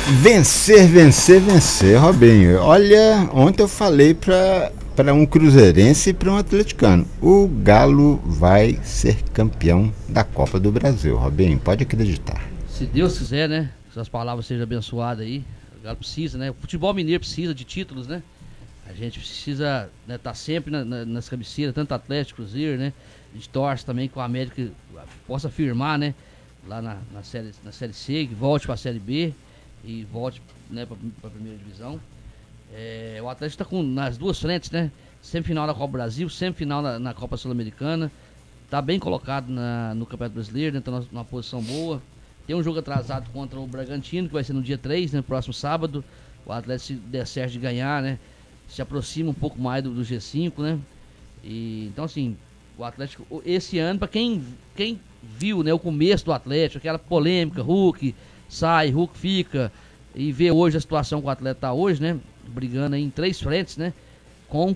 Vencer, vencer, vencer, Robinho. Olha, ontem eu falei para um cruzeirense e para um atleticano. O Galo vai ser campeão da Copa do Brasil, Robinho, pode acreditar. Se Deus quiser, né? Que as palavras sejam abençoadas aí. O Galo precisa, né? O futebol mineiro precisa de títulos, né? A gente precisa, né, tá sempre nas cabeceiras, tanto Atlético, Cruzeiro, né? A gente torce também que o América possa firmar, né? Lá na série C, que volte para a Série B e volte, né, para a primeira divisão. O Atlético está nas duas frentes, né? Semifinal da Copa Brasil, semifinal na Copa Sul-Americana. Está bem colocado no Campeonato Brasileiro, né? Tá numa posição boa. Tem um jogo atrasado contra o Bragantino, que vai ser no dia 3, né? Próximo sábado. O Atlético, se der certo de ganhar, né? Se aproxima um pouco mais do G5, né? Então, assim, o Atlético, esse ano, para quem viu, né, o começo do Atlético, aquela polêmica, Hulk sai, Hulk fica, e vê hoje a situação que o Atlético está hoje, né? Brigando aí em 3 frentes, né? Com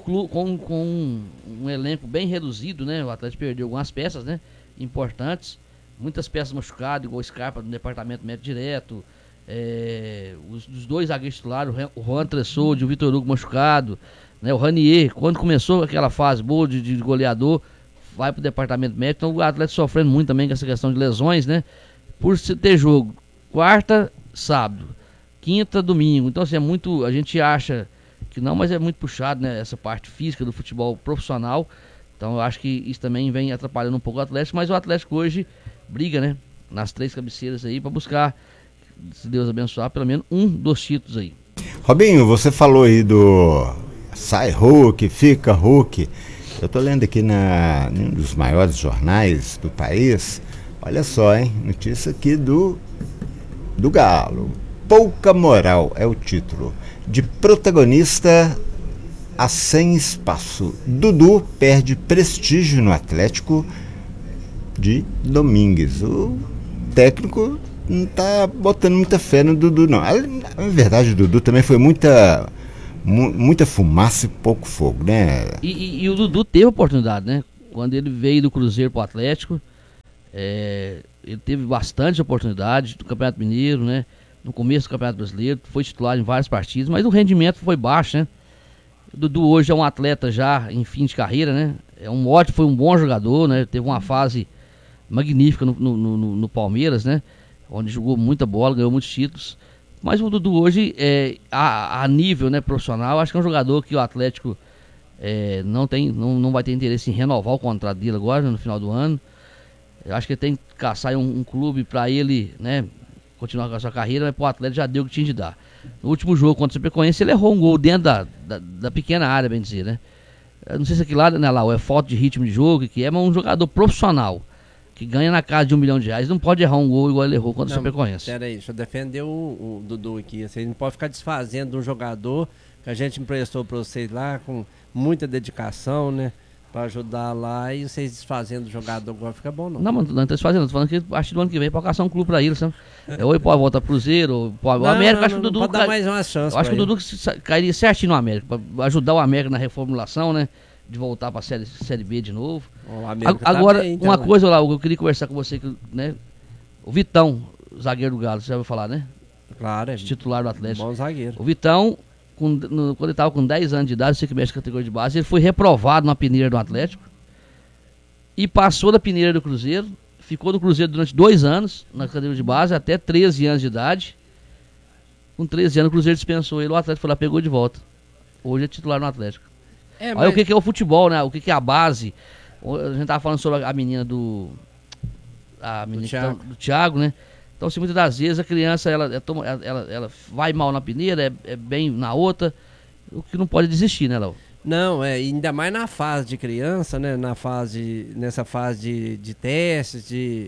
um elenco bem reduzido, né? O Atlético perdeu algumas peças, né? Importantes. Muitas peças machucadas, igual o Scarpa no departamento médico direto. Os 2 zagueiros titulares, o Juan Tressoldi e o Vitor Hugo machucado, né? O Ranier, quando começou aquela fase boa de goleador, vai pro departamento médico. Então o Atlético sofrendo muito também com essa questão de lesões, né? Por se ter jogo quarta, sábado, quinta, domingo. Então assim, a gente acha que não, mas é muito puxado, né? Essa parte física do futebol profissional. Então eu acho que isso também vem atrapalhando um pouco o Atlético, mas o Atlético hoje briga, né? Nas 3 cabeceiras aí para buscar, se Deus abençoar, pelo menos um dos títulos aí. Robinho, você falou aí do sai Hulk, fica Hulk. Eu tô lendo aqui em um dos maiores jornais do país. Olha só, hein? Notícia aqui do Galo. Pouca moral é o título. De protagonista a sem espaço. Dudu perde prestígio no Atlético de Domingues. O técnico não tá botando muita fé no Dudu, não. Na verdade, o Dudu também foi muita fumaça e pouco fogo, né? E o Dudu teve oportunidade, né? Quando ele veio do Cruzeiro pro Atlético, ele teve bastante oportunidade do Campeonato Mineiro, né? No começo do Campeonato Brasileiro, foi titular em vários partidos, mas o rendimento foi baixo, né? O Dudu hoje é um atleta já em fim de carreira, né? Foi um bom jogador, né? Teve uma fase magnífica no Palmeiras, né? Onde jogou muita bola, ganhou muitos títulos. Mas o Dudu hoje, a nível, né, profissional, acho que é um jogador que o Atlético não vai ter interesse em renovar o contrato dele agora, né, no final do ano. Eu acho que ele tem que caçar um clube para ele, né, continuar com a sua carreira, mas pro Atlético já deu o que tinha de dar. No último jogo contra o Chapecoense, ele errou um gol dentro da pequena área, bem dizer, né? Eu não sei se aquilo lá, né, é falta de ritmo de jogo, mas um jogador profissional que ganha na casa de R$1 milhão, não pode errar um gol igual ele errou contra o Chapecoense. Peraí, deixa eu defender o Dudu aqui. Você não pode ficar desfazendo de um jogador que a gente emprestou para vocês lá com muita dedicação, né? Para ajudar lá, e vocês desfazendo do jogador agora fica bom, não. Não, mas não tô desfazendo, tô falando que acho que do ano que vem pode caçar um clube para ele, sabe? Ou ele pode voltar pro Cruzeiro, ou pode... O América, acho que o Dudu... Pode dar mais uma chance. Eu acho que o Dudu cairia certinho no América, para ajudar o América na reformulação, né? De voltar para a série B de novo. Agora, tá bem, então, uma coisa lá, eu queria conversar com você, né? O Vitão, zagueiro do Galo, você já ouviu falar, né? Claro, titular do Atlético. Bom zagueiro. O Vitão, quando ele estava com 10 anos de idade, você que mexe categoria de base, ele foi reprovado na peneira do Atlético e passou da peneira do Cruzeiro, ficou no Cruzeiro durante 2 anos na categoria de base, até 13 anos de idade. Com 13 anos o Cruzeiro dispensou ele, o Atlético foi lá, pegou de volta. Hoje é titular no Atlético. Olha o que é o futebol, né? O que é a base. A gente tava falando sobre a menina do Thiago, né? Então, assim, muitas das vezes a criança ela vai mal na peneira, é bem na outra, o que não pode desistir, né, Léo? Não, ainda mais na fase de criança, né? Nessa fase de testes, de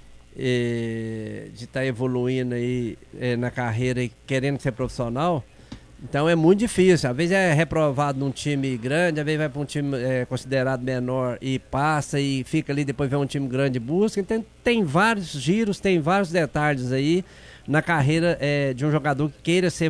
estar evoluindo aí na carreira e querendo ser profissional. Então é muito difícil, às vezes é reprovado num time grande, às vezes vai para um time considerado menor e passa e fica ali, depois vem um time grande e busca. Então tem vários giros, tem vários detalhes aí na carreira de um jogador que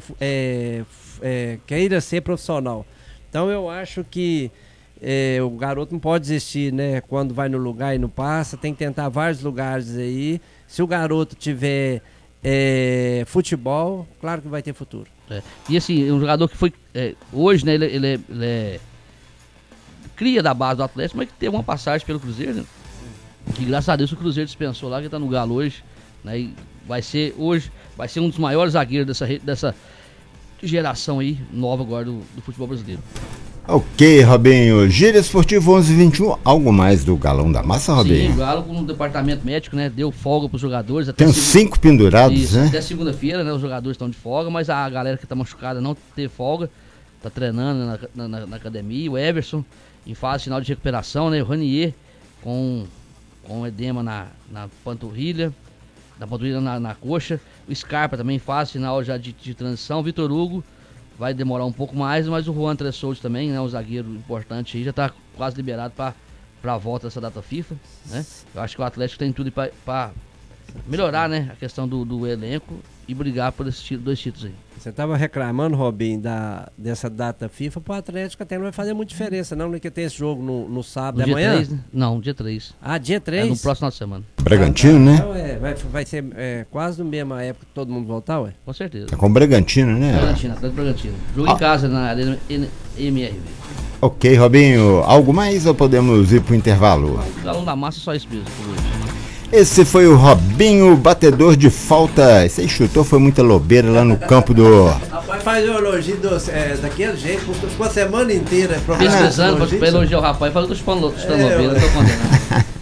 queira ser profissional. Então eu acho que o garoto não pode desistir, né? Quando vai no lugar e não passa, tem que tentar vários lugares aí. Se o garoto tiver futebol, claro que vai ter futuro. E assim, um jogador que foi, hoje, né, ele é cria da base do Atlético, mas que teve uma passagem pelo Cruzeiro, né? Que graças a Deus o Cruzeiro dispensou lá, que tá no Galo hoje, né? E vai ser um dos maiores zagueiros dessa geração aí, nova agora do futebol brasileiro. Ok, Robinho. Giro Esportivo 11:21. Algo mais do Galão da Massa, Robinho? Sim, o Galo com o departamento médico, né? Deu folga pros jogadores. Tem 5 pendurados, isso, né? Até segunda-feira, né? Os jogadores estão de folga, mas a galera que tá machucada não teve folga. Tá treinando na academia. O Everson em fase final de recuperação, né? O Ranier com edema na panturrilha. Na panturrilha na coxa. O Scarpa também em fase final já de transição. O Vitor Hugo vai demorar um pouco mais, mas o Juan Tressoldi também, né, um zagueiro importante aí, já está quase liberado para a volta dessa data FIFA, né? Eu acho que o Atlético tem tudo para melhorar, né, a questão do elenco e brigar por esses 2 títulos aí. Você estava reclamando, Robinho, dessa data FIFA, pro Atlético até não vai fazer muita diferença, não, porque tem esse jogo no sábado no de amanhã? 3, né? Não, dia 3. Ah, dia 3? No próximo final de semana. Bragantino, né? Então vai ser quase no mesma época que todo mundo voltar, ué? Com certeza. Tá com o Bragantino, né? Atlético Bragantino. Jogo em casa na Arena MRV. Ok, Robinho. Algo mais ou podemos ir pro intervalo? O Galão da Massa só isso mesmo por hoje. Esse foi o Robinho, batedor de falta. Esse aí chutou, foi muita lobeira lá no campo do... Rapaz, faz o elogio daquele jeito, ficou a semana inteira pesquisando pra elogiar o rapaz, fala que eu tô chutando lobeira, eu tô condenado.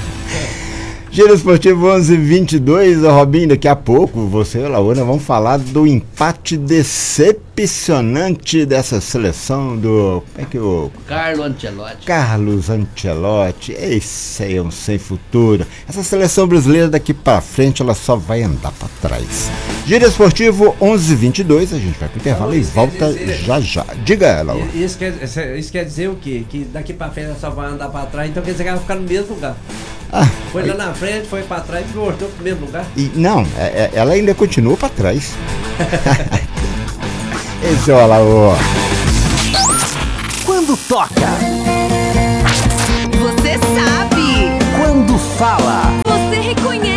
Giro Esportivo 11:22, Robinho, daqui a pouco, você e a Laura vão falar do empate decepcionante dessa seleção do... Como é que o... Carlos Ancelotti. Esse aí é um sem futuro. Essa seleção brasileira daqui pra frente, ela só vai andar pra trás. Giro Esportivo 11:22, a gente vai pro intervalo e volta já. Diga, Laura. Isso quer dizer o quê? Que daqui pra frente ela só vai andar pra trás, então quer dizer que ela vai ficar no mesmo lugar. Foi lá na frente, foi pra trás e voltou pro mesmo lugar. Não, ela ainda continua pra trás. Esse é o Alaô. Quando toca, você sabe. quando fala, Você reconhece.